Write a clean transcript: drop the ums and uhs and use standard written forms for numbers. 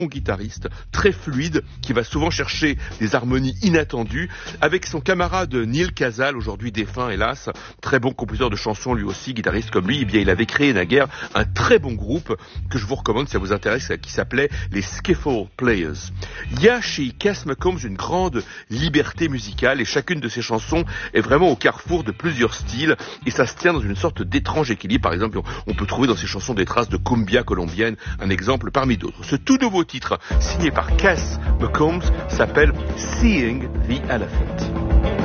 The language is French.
guitariste très fluide qui va souvent chercher des harmonies inattendues avec son camarade Neil Casal, aujourd'hui défunt hélas, très bon compositeur de chansons lui aussi, guitariste comme lui. Eh bien, il avait créé naguère un très bon groupe que je vous recommande si ça vous intéresse, qui s'appelait les Skiffle Players. Il y a chez Cass McCombs une grande liberté musicale et chacune de ses chansons est vraiment au carrefour de plusieurs styles et ça se tient dans une sorte d'étrange équilibre. Par exemple, on peut trouver dans ses chansons des traces de cumbia colombienne, un exemple parmi d'autres. Ce tout nouveau titre, signé par Cass McCombs, s'appelle Seeing the Elephant.